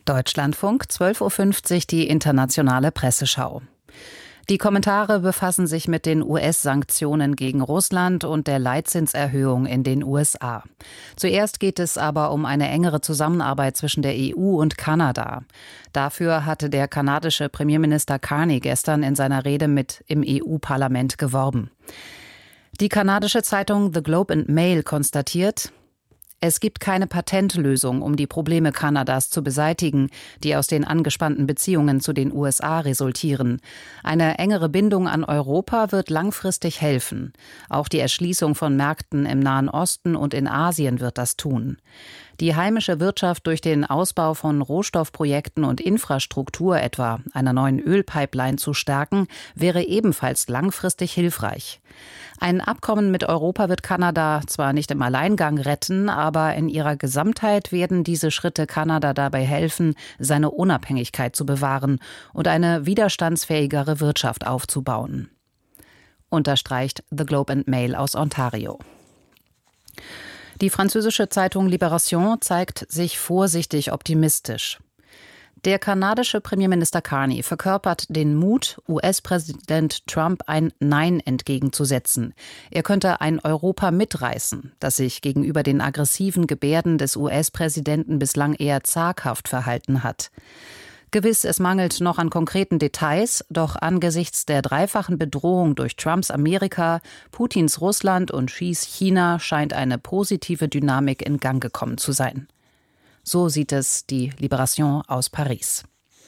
Deutschlandfunk, 12:50 Uhr, die internationale Presseschau. Die Kommentare befassen sich mit den US-Sanktionen gegen Russland und der Leitzinserhöhung in den USA. Zuerst geht es aber um eine engere Zusammenarbeit zwischen der EU und Kanada. Dafür hatte der kanadische Premierminister Carney gestern in seiner Rede im EU-Parlament geworben. Die kanadische Zeitung The Globe and Mail konstatiert: Es gibt keine Patentlösung, um die Probleme Kanadas zu beseitigen, die aus den angespannten Beziehungen zu den USA resultieren. Eine engere Bindung an Europa wird langfristig helfen. Auch die Erschließung von Märkten im Nahen Osten und in Asien wird das tun. Die heimische Wirtschaft durch den Ausbau von Rohstoffprojekten und Infrastruktur, etwa einer neuen Ölpipeline, zu stärken, wäre ebenfalls langfristig hilfreich. Ein Abkommen mit Europa wird Kanada zwar nicht im Alleingang retten, aber in ihrer Gesamtheit werden diese Schritte Kanada dabei helfen, seine Unabhängigkeit zu bewahren und eine widerstandsfähigere Wirtschaft aufzubauen. Unterstreicht The Globe and Mail aus Ontario. Die französische Zeitung Libération zeigt sich vorsichtig optimistisch. Der kanadische Premierminister Carney verkörpert den Mut, US-Präsident Trump ein Nein entgegenzusetzen. Er könnte ein Europa mitreißen, das sich gegenüber den aggressiven Gebärden des US-Präsidenten bislang eher zaghaft verhalten hat. Gewiss, es mangelt noch an konkreten Details, doch angesichts der dreifachen Bedrohung durch Trumps Amerika, Putins Russland und Xis China scheint eine positive Dynamik in Gang gekommen zu sein. So sieht es die Libération aus Paris.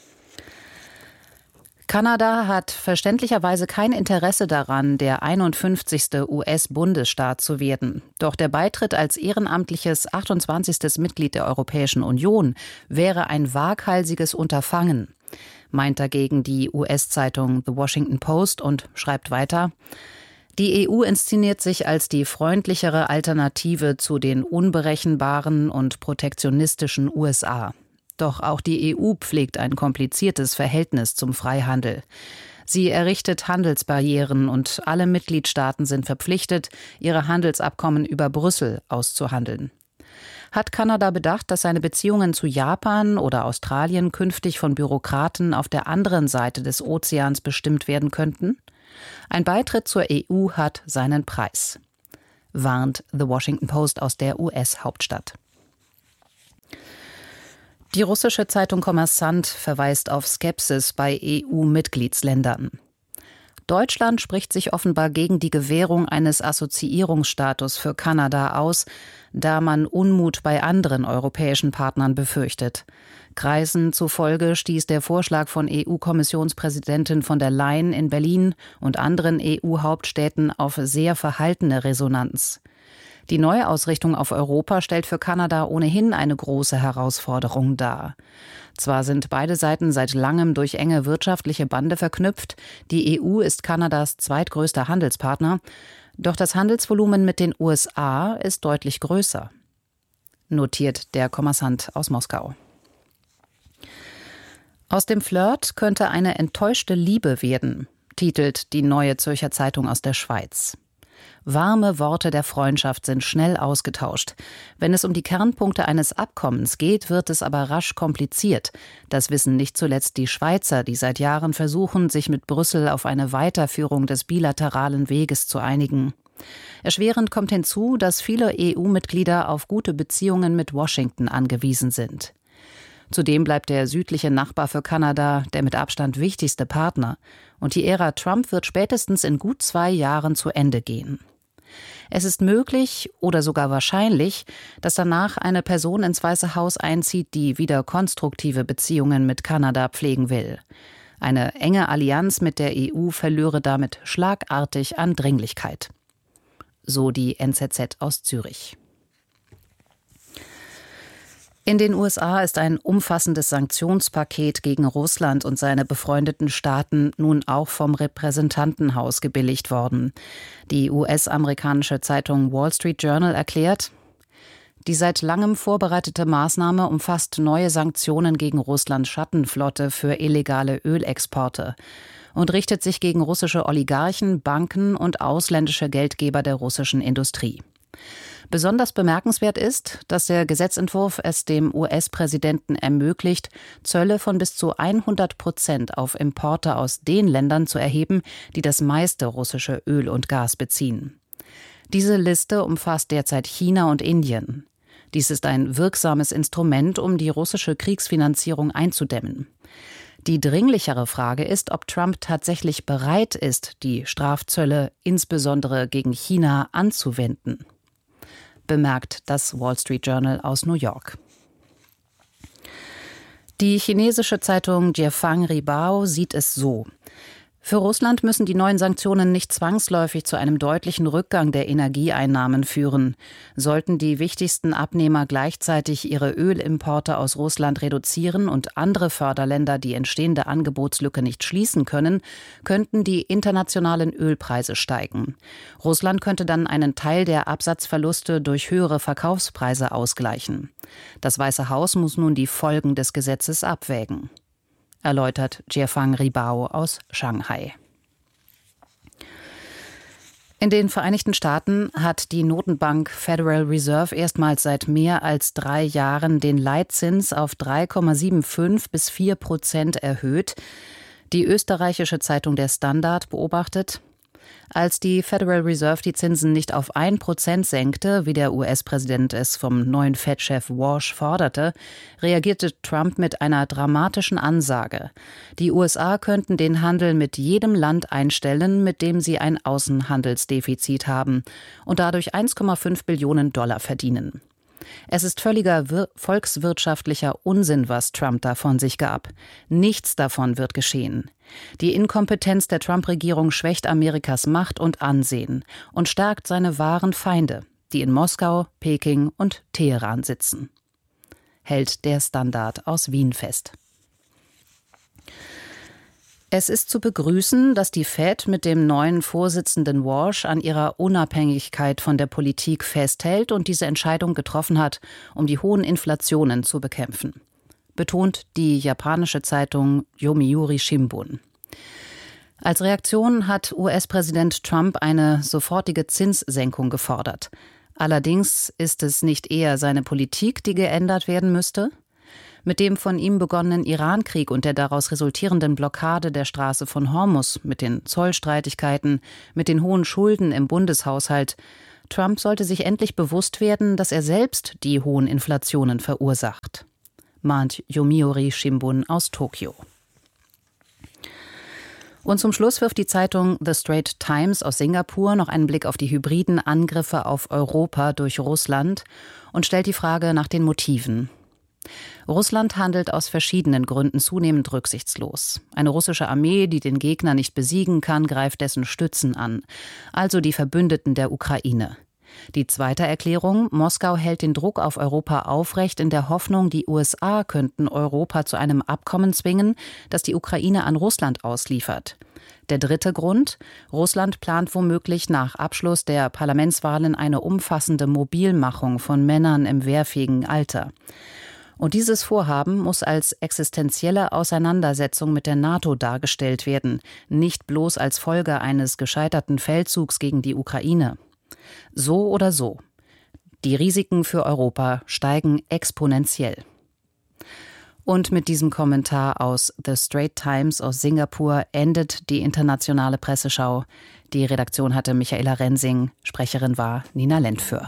Kanada hat verständlicherweise kein Interesse daran, der 51. US-Bundesstaat zu werden. Doch der Beitritt als ehrenamtliches 28. Mitglied der Europäischen Union wäre ein waghalsiges Unterfangen, meint dagegen die US-Zeitung The Washington Post und schreibt weiter: Die EU inszeniert sich als die freundlichere Alternative zu den unberechenbaren und protektionistischen USA. Doch auch die EU pflegt ein kompliziertes Verhältnis zum Freihandel. Sie errichtet Handelsbarrieren und alle Mitgliedstaaten sind verpflichtet, ihre Handelsabkommen über Brüssel auszuhandeln. Hat Kanada bedacht, dass seine Beziehungen zu Japan oder Australien künftig von Bürokraten auf der anderen Seite des Ozeans bestimmt werden könnten? Ein Beitritt zur EU hat seinen Preis, warnt The Washington Post aus der US-Hauptstadt. Die russische Zeitung Kommersant verweist auf Skepsis bei EU-Mitgliedsländern. Deutschland spricht sich offenbar gegen die Gewährung eines Assoziierungsstatus für Kanada aus, da man Unmut bei anderen europäischen Partnern befürchtet. Kreisen zufolge stieß der Vorschlag von EU-Kommissionspräsidentin von der Leyen in Berlin und anderen EU-Hauptstädten auf sehr verhaltene Resonanz. Die Neuausrichtung auf Europa stellt für Kanada ohnehin eine große Herausforderung dar. Zwar sind beide Seiten seit langem durch enge wirtschaftliche Bande verknüpft, die EU ist Kanadas zweitgrößter Handelspartner, doch das Handelsvolumen mit den USA ist deutlich größer, notiert der Kommersant aus Moskau. Aus dem Flirt könnte eine enttäuschte Liebe werden, titelt die Neue Zürcher Zeitung aus der Schweiz. Warme Worte der Freundschaft sind schnell ausgetauscht. Wenn es um die Kernpunkte eines Abkommens geht, wird es aber rasch kompliziert. Das wissen nicht zuletzt die Schweizer, die seit Jahren versuchen, sich mit Brüssel auf eine Weiterführung des bilateralen Weges zu einigen. Erschwerend kommt hinzu, dass viele EU-Mitglieder auf gute Beziehungen mit Washington angewiesen sind. Zudem bleibt der südliche Nachbar für Kanada der mit Abstand wichtigste Partner. Und die Ära Trump wird spätestens in gut 2 Jahren zu Ende gehen. Es ist möglich oder sogar wahrscheinlich, dass danach eine Person ins Weiße Haus einzieht, die wieder konstruktive Beziehungen mit Kanada pflegen will. Eine enge Allianz mit der EU verlöre damit schlagartig an Dringlichkeit. So die NZZ aus Zürich. In den USA ist ein umfassendes Sanktionspaket gegen Russland und seine befreundeten Staaten nun auch vom Repräsentantenhaus gebilligt worden. Die US-amerikanische Zeitung Wall Street Journal erklärt: Die seit langem vorbereitete Maßnahme umfasst neue Sanktionen gegen Russlands Schattenflotte für illegale Ölexporte und richtet sich gegen russische Oligarchen, Banken und ausländische Geldgeber der russischen Industrie. Besonders bemerkenswert ist, dass der Gesetzentwurf es dem US-Präsidenten ermöglicht, Zölle von bis zu 100% auf Importe aus den Ländern zu erheben, die das meiste russische Öl und Gas beziehen. Diese Liste umfasst derzeit China und Indien. Dies ist ein wirksames Instrument, um die russische Kriegsfinanzierung einzudämmen. Die dringlichere Frage ist, ob Trump tatsächlich bereit ist, die Strafzölle insbesondere gegen China anzuwenden, bemerkt das Wall Street Journal aus New York. Die chinesische Zeitung Jiefang Ribao sieht es so: Für Russland müssen die neuen Sanktionen nicht zwangsläufig zu einem deutlichen Rückgang der Energieeinnahmen führen. Sollten die wichtigsten Abnehmer gleichzeitig ihre Ölimporte aus Russland reduzieren und andere Förderländer die entstehende Angebotslücke nicht schließen können, könnten die internationalen Ölpreise steigen. Russland könnte dann einen Teil der Absatzverluste durch höhere Verkaufspreise ausgleichen. Das Weiße Haus muss nun die Folgen des Gesetzes abwägen, erläutert Jiefang Ribao aus Shanghai. In den Vereinigten Staaten hat die Notenbank Federal Reserve erstmals seit mehr als 3 Jahren den Leitzins auf 3,75 bis 4% erhöht. Die österreichische Zeitung Der Standard beobachtet: Als die Federal Reserve die Zinsen nicht auf 1% senkte, wie der US-Präsident es vom neuen Fed-Chef Walsh forderte, reagierte Trump mit einer dramatischen Ansage. Die USA könnten den Handel mit jedem Land einstellen, mit dem sie ein Außenhandelsdefizit haben, und dadurch 1,5 Billionen Dollar verdienen. Es ist völliger volkswirtschaftlicher Unsinn, was Trump da von sich gab. Nichts davon wird geschehen. Die Inkompetenz der Trump-Regierung schwächt Amerikas Macht und Ansehen und stärkt seine wahren Feinde, die in Moskau, Peking und Teheran sitzen, hält der Standard aus Wien fest. Es ist zu begrüßen, dass die Fed mit dem neuen Vorsitzenden Walsh an ihrer Unabhängigkeit von der Politik festhält und diese Entscheidung getroffen hat, um die hohen Inflationen zu bekämpfen, betont die japanische Zeitung Yomiuri Shimbun. Als Reaktion hat US-Präsident Trump eine sofortige Zinssenkung gefordert. Allerdings ist es nicht eher seine Politik, die geändert werden müsste? Mit dem von ihm begonnenen Irankrieg und der daraus resultierenden Blockade der Straße von Hormuz, mit den Zollstreitigkeiten, mit den hohen Schulden im Bundeshaushalt. Trump sollte sich endlich bewusst werden, dass er selbst die hohen Inflationen verursacht, mahnt Yomiuri Shimbun aus Tokio. Und zum Schluss wirft die Zeitung The Straits Times aus Singapur noch einen Blick auf die hybriden Angriffe auf Europa durch Russland und stellt die Frage nach den Motiven. Russland handelt aus verschiedenen Gründen zunehmend rücksichtslos. Eine russische Armee, die den Gegner nicht besiegen kann, greift dessen Stützen an, also die Verbündeten der Ukraine. Die zweite Erklärung: Moskau hält den Druck auf Europa aufrecht in der Hoffnung, die USA könnten Europa zu einem Abkommen zwingen, das die Ukraine an Russland ausliefert. Der dritte Grund: Russland plant womöglich nach Abschluss der Parlamentswahlen eine umfassende Mobilmachung von Männern im wehrfähigen Alter. Und dieses Vorhaben muss als existenzielle Auseinandersetzung mit der NATO dargestellt werden, nicht bloß als Folge eines gescheiterten Feldzugs gegen die Ukraine. So oder so, die Risiken für Europa steigen exponentiell. Und mit diesem Kommentar aus The Straits Times aus Singapur endet die internationale Presseschau. Die Redaktion hatte Michaela Rensing, Sprecherin war Nina Lentföhr.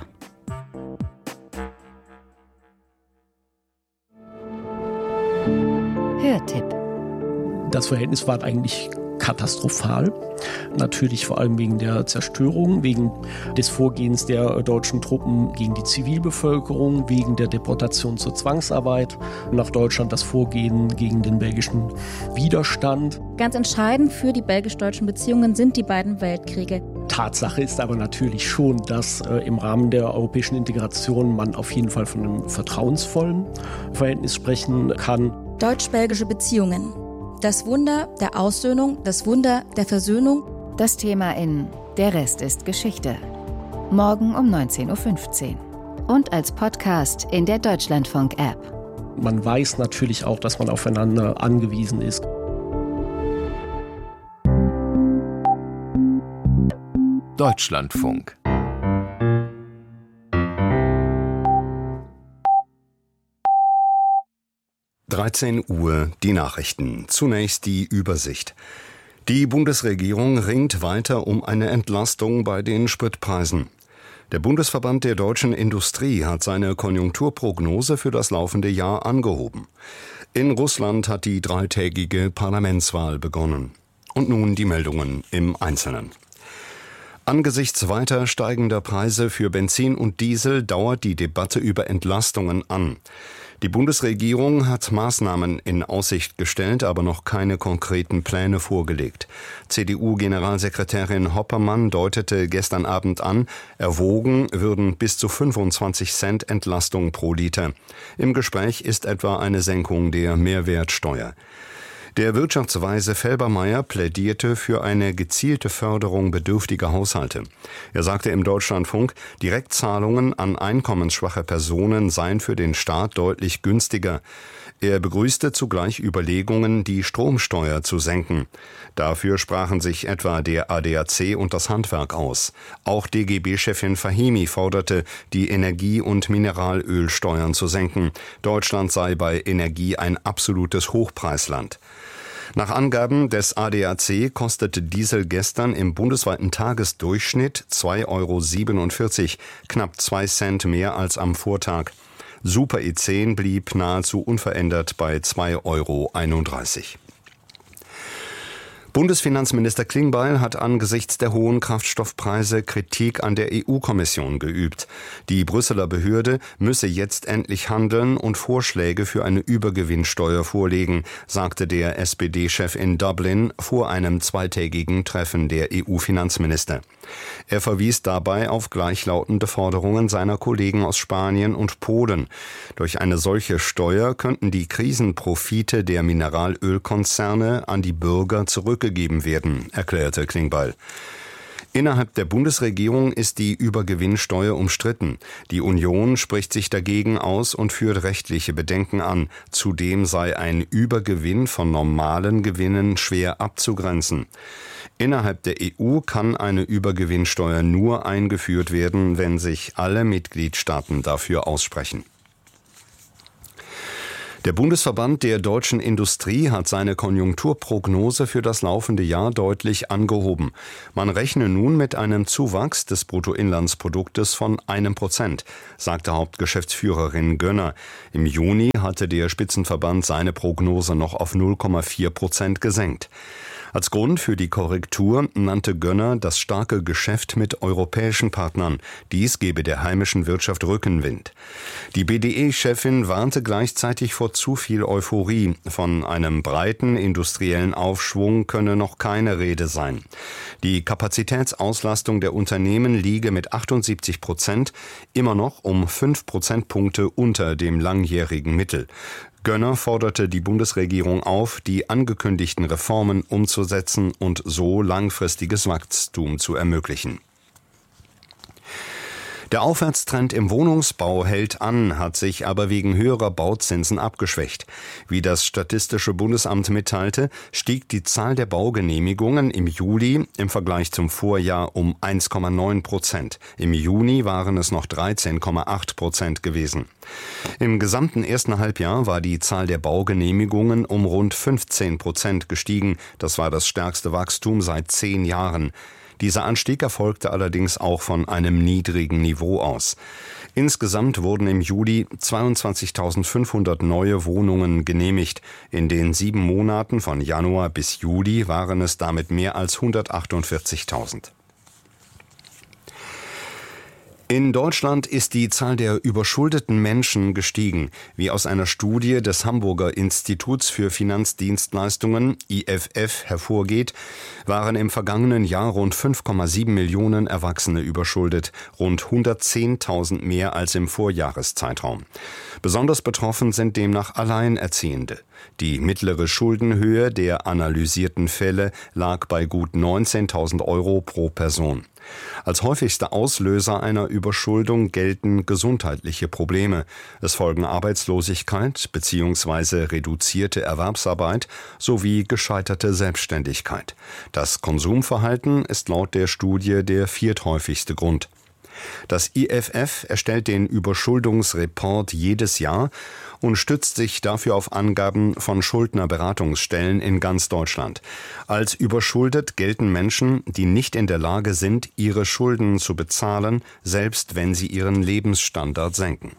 Hörtipp. Das Verhältnis war eigentlich katastrophal. Natürlich vor allem wegen der Zerstörung, wegen des Vorgehens der deutschen Truppen gegen die Zivilbevölkerung, wegen der Deportation zur Zwangsarbeit nach Deutschland, das Vorgehen gegen den belgischen Widerstand. Ganz entscheidend für die belgisch-deutschen Beziehungen sind die beiden Weltkriege. Tatsache ist aber natürlich schon, dass im Rahmen der europäischen Integration man auf jeden Fall von einem vertrauensvollen Verhältnis sprechen kann. Deutsch-belgische Beziehungen. Das Wunder der Aussöhnung, das Wunder der Versöhnung. Das Thema in Der Rest ist Geschichte. Morgen um 19.15 Uhr. Und als Podcast in der Deutschlandfunk-App. Man weiß natürlich auch, dass man aufeinander angewiesen ist. Deutschlandfunk. 13 Uhr, die Nachrichten. Zunächst die Übersicht. Die Bundesregierung ringt weiter um eine Entlastung bei den Spritpreisen. Der Bundesverband der deutschen Industrie hat seine Konjunkturprognose für das laufende Jahr angehoben. In Russland hat die dreitägige Parlamentswahl begonnen. Und nun die Meldungen im Einzelnen. Angesichts weiter steigender Preise für Benzin und Diesel dauert die Debatte über Entlastungen an. Die Bundesregierung hat Maßnahmen in Aussicht gestellt, aber noch keine konkreten Pläne vorgelegt. CDU-Generalsekretärin Hoppermann deutete gestern Abend an, erwogen würden bis zu 25 Cent Entlastung pro Liter. Im Gespräch ist etwa eine Senkung der Mehrwertsteuer. Der Wirtschaftsweise Felbermayr plädierte für eine gezielte Förderung bedürftiger Haushalte. Er sagte im Deutschlandfunk, Direktzahlungen an einkommensschwache Personen seien für den Staat deutlich günstiger. Er begrüßte zugleich Überlegungen, die Stromsteuer zu senken. Dafür sprachen sich etwa der ADAC und das Handwerk aus. Auch DGB-Chefin Fahimi forderte, die Energie- und Mineralölsteuern zu senken. Deutschland sei bei Energie ein absolutes Hochpreisland. Nach Angaben des ADAC kostete Diesel gestern im bundesweiten Tagesdurchschnitt 2,47 €, knapp 2 Cent mehr als am Vortag. Super E10 blieb nahezu unverändert bei 2,31 €. Bundesfinanzminister Klingbeil hat angesichts der hohen Kraftstoffpreise Kritik an der EU-Kommission geübt. Die Brüsseler Behörde müsse jetzt endlich handeln und Vorschläge für eine Übergewinnsteuer vorlegen, sagte der SPD-Chef in Dublin vor einem zweitägigen Treffen der EU-Finanzminister. Er verwies dabei auf gleichlautende Forderungen seiner Kollegen aus Spanien und Polen. Durch eine solche Steuer könnten die Krisenprofite der Mineralölkonzerne an die Bürger zurückgegeben werden, erklärte Klingbeil. Innerhalb der Bundesregierung ist die Übergewinnsteuer umstritten. Die Union spricht sich dagegen aus und führt rechtliche Bedenken an. Zudem sei ein Übergewinn von normalen Gewinnen schwer abzugrenzen. Innerhalb der EU kann eine Übergewinnsteuer nur eingeführt werden, wenn sich alle Mitgliedstaaten dafür aussprechen. Der Bundesverband der deutschen Industrie hat seine Konjunkturprognose für das laufende Jahr deutlich angehoben. Man rechne nun mit einem Zuwachs des Bruttoinlandsproduktes von 1%, sagte Hauptgeschäftsführerin Gönner. Im Juni hatte der Spitzenverband seine Prognose noch auf 0,4% gesenkt. Als Grund für die Korrektur nannte Gönner das starke Geschäft mit europäischen Partnern. Dies gebe der heimischen Wirtschaft Rückenwind. Die BDE-Chefin warnte gleichzeitig vor zu viel Euphorie. Von einem breiten industriellen Aufschwung könne noch keine Rede sein. Die Kapazitätsauslastung der Unternehmen liege mit 78% immer noch um 5 Prozentpunkte unter dem langjährigen Mittel. Gönner forderte die Bundesregierung auf, die angekündigten Reformen umzusetzen und so langfristiges Wachstum zu ermöglichen. Der Aufwärtstrend im Wohnungsbau hält an, hat sich aber wegen höherer Bauzinsen abgeschwächt. Wie das Statistische Bundesamt mitteilte, stieg die Zahl der Baugenehmigungen im Juli im Vergleich zum Vorjahr um 1,9%. Im Juni waren es noch 13,8% gewesen. Im gesamten ersten Halbjahr war die Zahl der Baugenehmigungen um rund 15% gestiegen. Das war das stärkste Wachstum seit 10 Jahren. Dieser Anstieg erfolgte allerdings auch von einem niedrigen Niveau aus. Insgesamt wurden im Juli 22.500 neue Wohnungen genehmigt. In den 7 Monaten von Januar bis Juli waren es damit mehr als 148.000. In Deutschland ist die Zahl der überschuldeten Menschen gestiegen. Wie aus einer Studie des Hamburger Instituts für Finanzdienstleistungen IFF hervorgeht, waren im vergangenen Jahr rund 5,7 Millionen Erwachsene überschuldet, rund 110.000 mehr als im Vorjahreszeitraum. Besonders betroffen sind demnach Alleinerziehende. Die mittlere Schuldenhöhe der analysierten Fälle lag bei gut 19.000 € pro Person. Als häufigster Auslöser einer Überschuldung gelten gesundheitliche Probleme. Es folgen Arbeitslosigkeit bzw. reduzierte Erwerbsarbeit sowie gescheiterte Selbstständigkeit. Das Konsumverhalten ist laut der Studie der vierthäufigste Grund. Das IFF erstellt den Überschuldungsreport jedes Jahr und stützt sich dafür auf Angaben von Schuldnerberatungsstellen in ganz Deutschland. Als überschuldet gelten Menschen, die nicht in der Lage sind, ihre Schulden zu bezahlen, selbst wenn sie ihren Lebensstandard senken.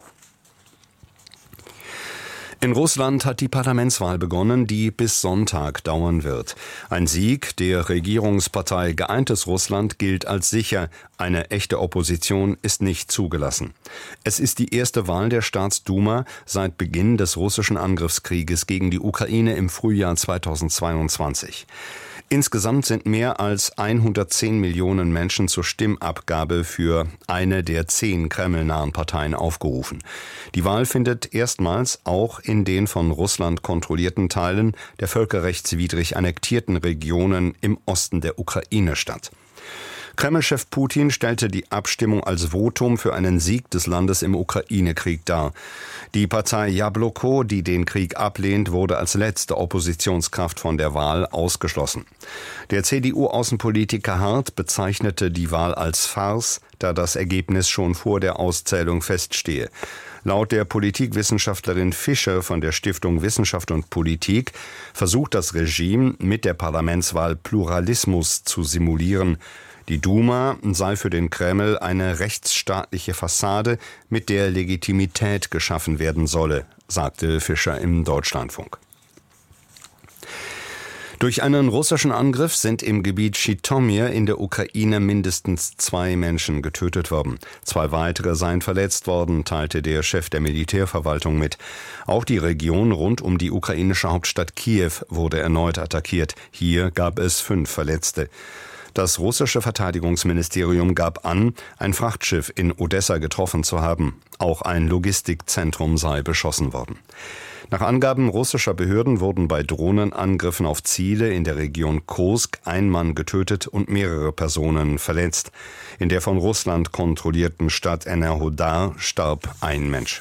In Russland hat die Parlamentswahl begonnen, die bis Sonntag dauern wird. Ein Sieg der Regierungspartei Geeintes Russland gilt als sicher. Eine echte Opposition ist nicht zugelassen. Es ist die erste Wahl der Staatsduma seit Beginn des russischen Angriffskrieges gegen die Ukraine im Frühjahr 2022. Insgesamt sind mehr als 110 Millionen Menschen zur Stimmabgabe für eine der 10 kremlnahen Parteien aufgerufen. Die Wahl findet erstmals auch in den von Russland kontrollierten Teilen der völkerrechtswidrig annektierten Regionen im Osten der Ukraine statt. Kreml-Chef Putin stellte die Abstimmung als Votum für einen Sieg des Landes im Ukraine-Krieg dar. Die Partei Jabloko, die den Krieg ablehnt, wurde als letzte Oppositionskraft von der Wahl ausgeschlossen. Der CDU-Außenpolitiker Hart bezeichnete die Wahl als Farce, da das Ergebnis schon vor der Auszählung feststehe. Laut der Politikwissenschaftlerin Fischer von der Stiftung Wissenschaft und Politik versucht das Regime mit der Parlamentswahl Pluralismus zu simulieren. Die Duma sei für den Kreml eine rechtsstaatliche Fassade, mit der Legitimität geschaffen werden solle, sagte Fischer im Deutschlandfunk. Durch einen russischen Angriff sind im Gebiet Schitomir in der Ukraine mindestens 2 Menschen getötet worden. 2 weitere seien verletzt worden, teilte der Chef der Militärverwaltung mit. Auch die Region rund um die ukrainische Hauptstadt Kiew wurde erneut attackiert. Hier gab es 5 Verletzte. Das russische Verteidigungsministerium gab an, ein Frachtschiff in Odessa getroffen zu haben. Auch ein Logistikzentrum sei beschossen worden. Nach Angaben russischer Behörden wurden bei Drohnenangriffen auf Ziele in der Region Kursk ein Mann getötet und mehrere Personen verletzt. In der von Russland kontrollierten Stadt Enerhodar starb ein Mensch.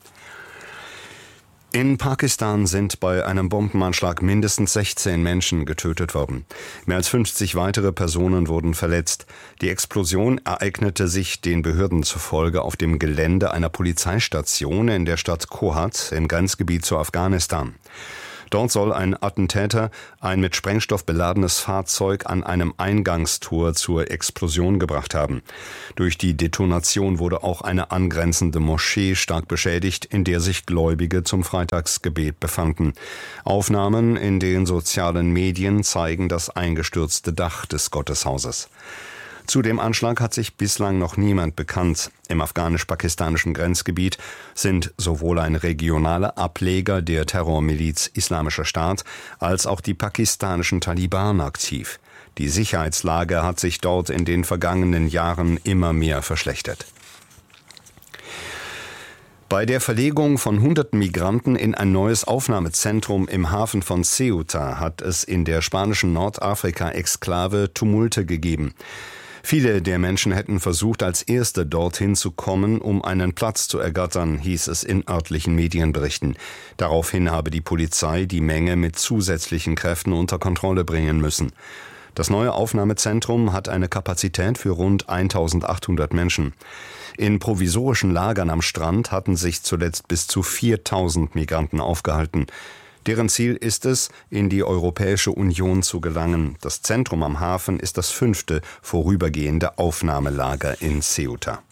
In Pakistan sind bei einem Bombenanschlag mindestens 16 Menschen getötet worden. Mehr als 50 weitere Personen wurden verletzt. Die Explosion ereignete sich den Behörden zufolge auf dem Gelände einer Polizeistation in der Stadt Kohat im Grenzgebiet zu Afghanistan. Dort soll ein Attentäter ein mit Sprengstoff beladenes Fahrzeug an einem Eingangstor zur Explosion gebracht haben. Durch die Detonation wurde auch eine angrenzende Moschee stark beschädigt, in der sich Gläubige zum Freitagsgebet befanden. Aufnahmen in den sozialen Medien zeigen das eingestürzte Dach des Gotteshauses. Zu dem Anschlag hat sich bislang noch niemand bekannt. Im afghanisch-pakistanischen Grenzgebiet sind sowohl ein regionaler Ableger der Terrormiliz Islamischer Staat als auch die pakistanischen Taliban aktiv. Die Sicherheitslage hat sich dort in den vergangenen Jahren immer mehr verschlechtert. Bei der Verlegung von hunderten Migranten in ein neues Aufnahmezentrum im Hafen von Ceuta hat es in der spanischen Nordafrika-Exklave Tumulte gegeben. Viele der Menschen hätten versucht, als Erste dorthin zu kommen, um einen Platz zu ergattern, hieß es in örtlichen Medienberichten. Daraufhin habe die Polizei die Menge mit zusätzlichen Kräften unter Kontrolle bringen müssen. Das neue Aufnahmezentrum hat eine Kapazität für rund 1800 Menschen. In provisorischen Lagern am Strand hatten sich zuletzt bis zu 4000 Migranten aufgehalten. Deren Ziel ist es, in die Europäische Union zu gelangen. Das Zentrum am Hafen ist das 5. vorübergehende Aufnahmelager in Ceuta.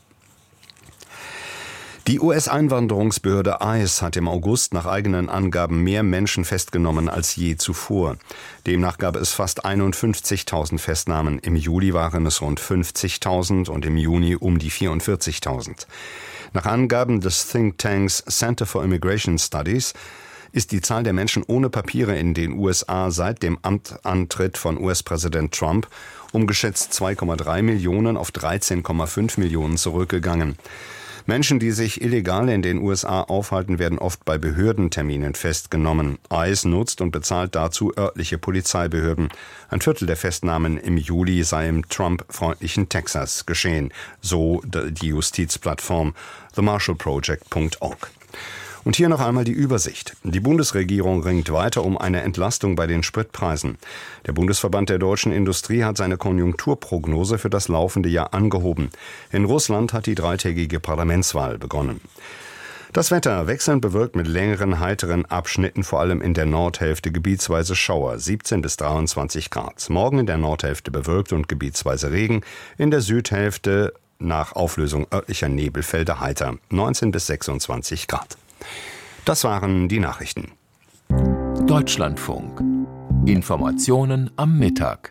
Die US-Einwanderungsbehörde ICE hat im August nach eigenen Angaben mehr Menschen festgenommen als je zuvor. Demnach gab es fast 51.000 Festnahmen. Im Juli waren es rund 50.000 und im Juni um die 44.000. Nach Angaben des Thinktanks Center for Immigration Studies ist die Zahl der Menschen ohne Papiere in den USA seit dem Amtsantritt von US-Präsident Trump um geschätzt 2,3 Millionen auf 13,5 Millionen zurückgegangen. Menschen, die sich illegal in den USA aufhalten, werden oft bei Behördenterminen festgenommen. ICE nutzt und bezahlt dazu örtliche Polizeibehörden. Ein Viertel der Festnahmen im Juli sei im Trump-freundlichen Texas geschehen, so die Justizplattform themarshallproject.org. Und hier noch einmal die Übersicht. Die Bundesregierung ringt weiter um eine Entlastung bei den Spritpreisen. Der Bundesverband der deutschen Industrie hat seine Konjunkturprognose für das laufende Jahr angehoben. In Russland hat die dreitägige Parlamentswahl begonnen. Das Wetter wechselnd bewölkt mit längeren, heiteren Abschnitten, vor allem in der Nordhälfte gebietsweise Schauer, 17 bis 23 Grad. Morgen in der Nordhälfte bewölkt und gebietsweise Regen, in der Südhälfte nach Auflösung örtlicher Nebelfelder heiter, 19 bis 26 Grad. Das waren die Nachrichten. Deutschlandfunk. Informationen am Mittag.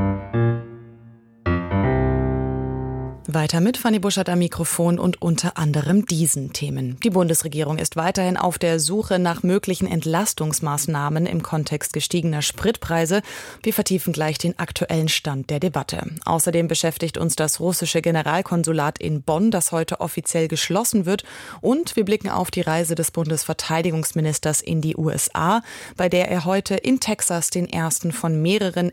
Weiter mit Fanny Buschert am Mikrofon und unter anderem diesen Themen. Die Bundesregierung ist weiterhin auf der Suche nach möglichen Entlastungsmaßnahmen im Kontext gestiegener Spritpreise. Wir vertiefen gleich den aktuellen Stand der Debatte. Außerdem beschäftigt uns das russische Generalkonsulat in Bonn, das heute offiziell geschlossen wird. Und wir blicken auf die Reise des Bundesverteidigungsministers in die USA, bei der er heute in Texas den ersten von mehreren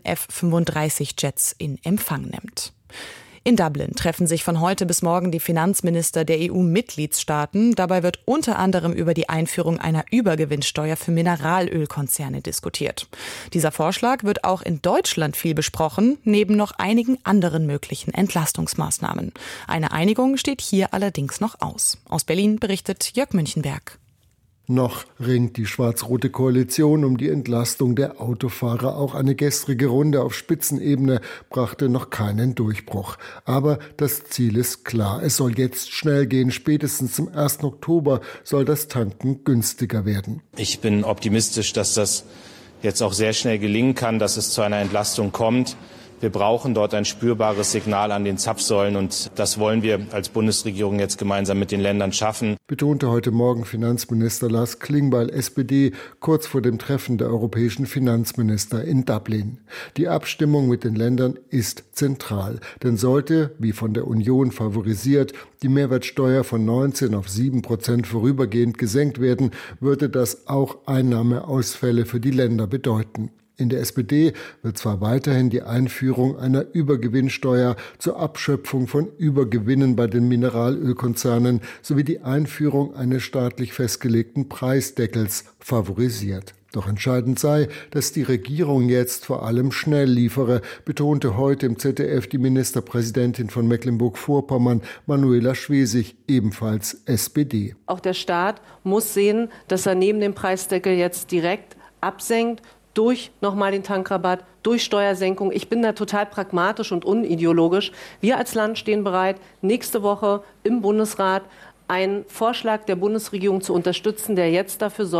F-35-Jets in Empfang nimmt. In Dublin treffen sich von heute bis morgen die Finanzminister der EU-Mitgliedstaaten. Dabei wird unter anderem über die Einführung einer Übergewinnsteuer für Mineralölkonzerne diskutiert. Dieser Vorschlag wird auch in Deutschland viel besprochen, neben noch einigen anderen möglichen Entlastungsmaßnahmen. Eine Einigung steht hier allerdings noch aus. Aus Berlin berichtet Jörg Münchenberg. Noch ringt die schwarz-rote Koalition um die Entlastung der Autofahrer. Auch eine gestrige Runde auf Spitzenebene brachte noch keinen Durchbruch. Aber das Ziel ist klar. Es soll jetzt schnell gehen. Spätestens zum 1. Oktober soll das Tanken günstiger werden. Ich bin optimistisch, dass das jetzt auch sehr schnell gelingen kann, dass es zu einer Entlastung kommt. Wir brauchen dort ein spürbares Signal an den Zapfsäulen und das wollen wir als Bundesregierung jetzt gemeinsam mit den Ländern schaffen. Betonte heute Morgen Finanzminister Lars Klingbeil, SPD, kurz vor dem Treffen der europäischen Finanzminister in Dublin. Die Abstimmung mit den Ländern ist zentral, denn sollte, wie von der Union favorisiert, die Mehrwertsteuer von 19 auf 7% vorübergehend gesenkt werden, würde das auch Einnahmeausfälle für die Länder bedeuten. In der SPD wird zwar weiterhin die Einführung einer Übergewinnsteuer zur Abschöpfung von Übergewinnen bei den Mineralölkonzernen sowie die Einführung eines staatlich festgelegten Preisdeckels favorisiert. Doch entscheidend sei, dass die Regierung jetzt vor allem schnell liefere, betonte heute im ZDF die Ministerpräsidentin von Mecklenburg-Vorpommern, Manuela Schwesig, ebenfalls SPD. Auch der Staat muss sehen, dass er neben dem Preisdeckel jetzt direkt absenkt, durch nochmal den Tankrabatt, durch Steuersenkung. Ich bin da total pragmatisch und unideologisch. Wir als Land stehen bereit, nächste Woche im Bundesrat einen Vorschlag der Bundesregierung zu unterstützen, der jetzt dafür sorgt,